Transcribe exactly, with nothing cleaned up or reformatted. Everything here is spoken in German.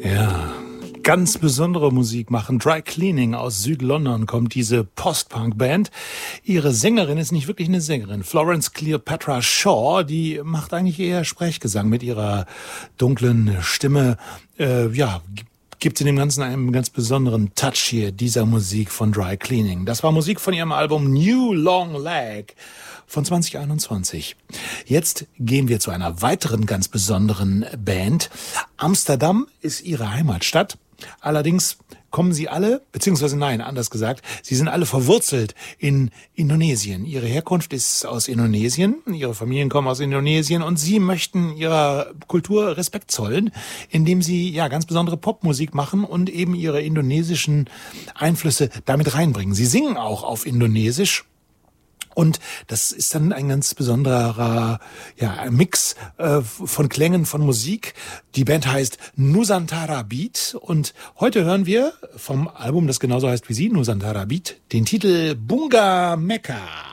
Ja, ganz besondere Musik machen. Dry Cleaning aus Süd-London kommt diese Post-Punk-Band. Ihre Sängerin ist nicht wirklich eine Sängerin. Florence Cleopatra Shaw, die macht eigentlich eher Sprechgesang mit ihrer dunklen Stimme. Äh, ja, gibt in dem Ganzen einen ganz besonderen Touch hier dieser Musik von Dry Cleaning. Das war Musik von ihrem Album New Long Leg von zwanzig einundzwanzig. Jetzt gehen wir zu einer weiteren ganz besonderen Band. Amsterdam ist ihre Heimatstadt. Allerdings kommen sie alle, beziehungsweise nein, anders gesagt, sie sind alle verwurzelt in Indonesien. Ihre Herkunft ist aus Indonesien, ihre Familien kommen aus Indonesien und sie möchten ihrer Kultur Respekt zollen, indem sie ja ganz besondere Popmusik machen und eben ihre indonesischen Einflüsse damit reinbringen. Sie singen auch auf Indonesisch. Und das ist dann ein ganz besonderer ja, ein Mix äh, von Klängen, von Musik. Die Band heißt Nusantara Beat und heute hören wir vom Album, das genauso heißt wie sie, Nusantara Beat, den Titel Bunga Mecca.